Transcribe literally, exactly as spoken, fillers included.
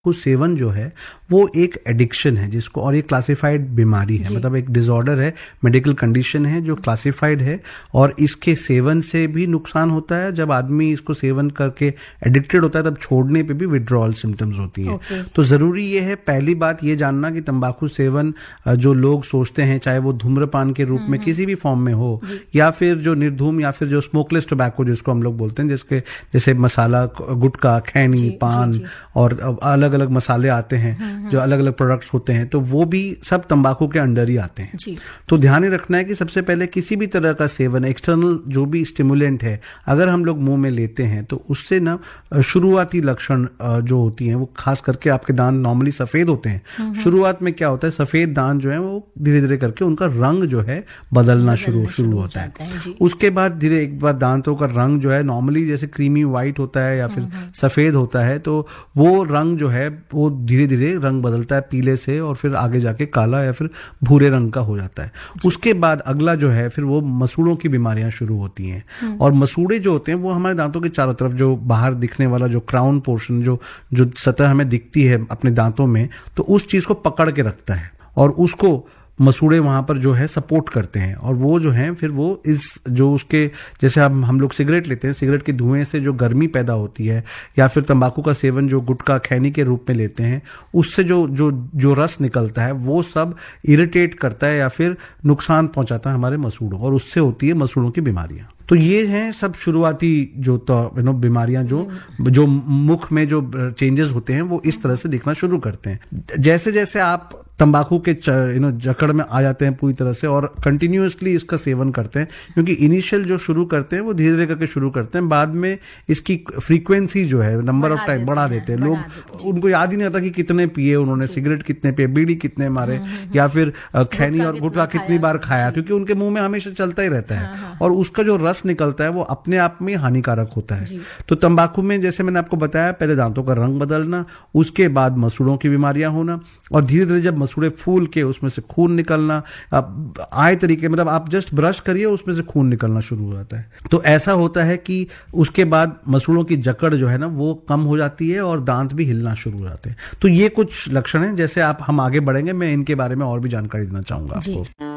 को सेवन जो है वो एक एडिक्शन है जिसको, और ये क्लासिफाइड बीमारी है, मतलब एक डिसऑर्डर है, मेडिकल कंडीशन है जो क्लासिफाइड है, और इसके सेवन से भी नुकसान होता है। जब आदमी इसको सेवन करके एडिक्टेड होता है तब छोड़ने पे भी विड्रॉल सिम्टम्स होती हैं। okay. तो जरूरी ये है, पहली बात ये जानना कि तंबाकू सेवन जो लोग सोचते हैं, चाहे वो धूम्रपान के रूप में किसी भी फॉर्म में हो, या फिर जो निर्धूम या फिर जो स्मोकलेस टोबैको जिसको हम लोग बोलते हैं, जिसके जैसे मसाला, गुटखा, खैनी, पान और अलग अलग मसाले आते हैं जो अलग अलग प्रोडक्ट्स होते हैं, तो वो भी सब तंबाकू के अंडर ही आते हैं जी। तो ध्यान ही रखना है कि सबसे पहले किसी भी तरह का सेवन, एक्सटर्नल जो भी स्टिमुलेंट है, अगर हम लोग मुंह में लेते हैं तो उससे ना शुरुआती लक्षण जो होती हैं वो खास करके आपके दांत नॉर्मली सफेद होते हैं। शुरुआत में क्या होता है, सफेद दांत जो है वो धीरे धीरे करके उनका रंग जो है बदलना शुरू शुरू होता है। उसके बाद धीरे एक बार दांतों का रंग जो है नॉर्मली जैसे क्रीमी व्हाइट होता है या फिर सफेद होता है, तो वो रंग जो है वो धीरे धीरे रंग बदलता है पीले से, और फिर आगे जाके काला या फिर भूरे रंग का हो जाता है। उसके बाद अगला जो है फिर वो मसूड़ों की बीमारियां शुरू होती हैं। और मसूड़े जो होते हैं वो हमारे दांतों के चारों तरफ जो बाहर दिखने वाला जो क्राउन पोर्शन, जो जो सतह हमें दिखती है अपने दांतों में, तो उस चीज को पकड़ के रखता है और उसको मसूड़े वहां पर जो है सपोर्ट करते हैं। और वो जो है फिर वो इस जो उसके जैसे हम हम लोग सिगरेट लेते हैं, सिगरेट के धुएं से जो गर्मी पैदा होती है, या फिर तंबाकू का सेवन जो गुटखा, खैनी के रूप में लेते हैं, उससे जो जो जो रस निकलता है वो सब इरिटेट करता है या फिर नुकसान पहुंचाता है हमारे मसूड़ों, और उससे होती है मसूड़ों की बीमारियां। तो ये हैं सब शुरुआती जो यू नो बीमारियां जो जो मुख में जो चेंजेस होते हैं वो इस तरह से दिखना शुरू करते हैं। जैसे जैसे आप तंबाकू के यू नो जकड़ में आ जाते हैं पूरी तरह से और कंटिन्यूअसली इसका सेवन करते हैं, क्योंकि इनिशियल जो शुरू करते हैं वो धीरे धीरे करके शुरू करते हैं, बाद में इसकी फ्रीक्वेंसी जो है, नंबर ऑफ टाइम बढ़ा देते हैं लोग। उनको याद ही नहीं आता कि कितने पिए उन्होंने, सिगरेट कितने पिए, बीड़ी कितने मारे, या फिर खैनी और गुटखा कितनी बार खाया, क्योंकि उनके मुंह में हमेशा चलता ही रहता है और उसका जो रस निकलता है वो अपने आप में हानिकारक होता है। तो तंबाकू में जैसे मैंने आपको बताया, पहले दांतों का रंग बदलना, उसके बाद मसूड़ों की बीमारियां होना, और धीरे धीरे जब मसूड़े फूल के उसमें से खून निकलना, अब आए तरीके, मतलब आप जस्ट ब्रश करिए उसमें से खून निकलना शुरू हो जाता है। तो ऐसा होता है कि उसके बाद मसूड़ों की जकड़ जो है ना वो कम हो जाती है और दांत भी हिलना शुरू हो जाते हैं। तो ये कुछ लक्षण हैं। जैसे आप हम आगे बढ़ेंगे, मैं इनके बारे में और भी जानकारी देना चाहूंगा आपको।